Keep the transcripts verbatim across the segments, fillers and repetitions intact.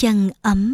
Chân ấm.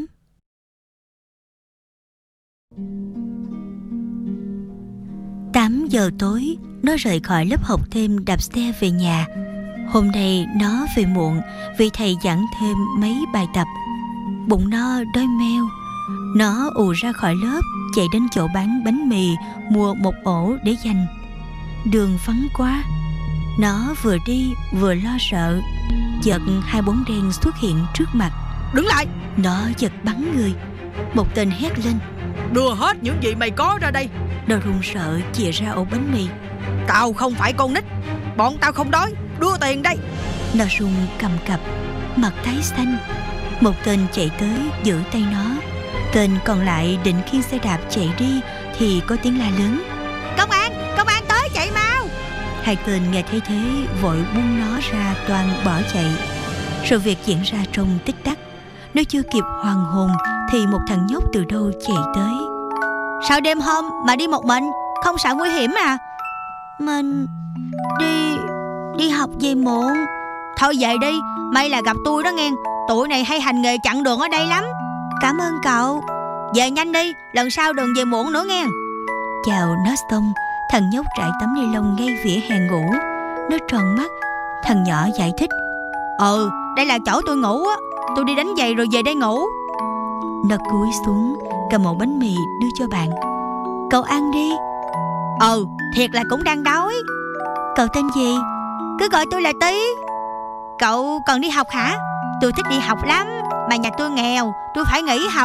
Tám giờ tối, nó rời khỏi lớp học thêm đạp xe về nhà. Hôm nay nó về muộn vì thầy giảng thêm mấy bài tập. Bụng nó đói meo. Nó ù ra khỏi lớp, chạy đến chỗ bán bánh mì, mua một ổ để dành. Đường vắng quá. Nó vừa đi vừa lo sợ. Chợt hai bóng đen xuất hiện trước mặt. Đứng lại! Nó giật bắn người. Một tên hét lên. Đưa hết những gì mày có ra đây! Nó run sợ chìa ra ổ bánh mì. Tao không phải con nít, bọn tao không đói, đưa tiền đây! Nó run cầm cập, mặt tái xanh. Một tên chạy tới giữ tay nó. Tên còn lại định khiêng xe đạp chạy đi thì có tiếng la lớn. Công an! Công an tới, chạy mau! Hai tên nghe thấy thế vội buông nó ra toan bỏ chạy. Sự việc diễn ra trong tích tắc. Nó chưa kịp hoàn hồn thì một thằng nhóc từ đâu chạy tới. Sao đêm hôm mà đi một mình, không sợ nguy hiểm à? Mình đi đi học về muộn. Thôi về đi, may là gặp tôi đó nghe. Tụi này hay hành nghề chặn đường ở đây lắm. Cảm ơn cậu. Về nhanh đi, lần sau đừng về muộn nữa nghe. Chào nó xong, thằng nhóc trải tấm ni lông ngay vỉa hè ngủ. Nó tròn mắt. Thằng nhỏ giải thích. Ừ, đây là chỗ tôi ngủ á. Tôi đi đánh giày rồi về đây ngủ. Nó cúi xuống cầm một bánh mì đưa cho bạn. Cậu ăn đi. Ừ, thiệt là cũng đang đói. Cậu tên gì? Cứ gọi tôi là Tí. Cậu còn đi học hả? Tôi thích đi học lắm, mà nhà tôi nghèo, tôi phải nghỉ học.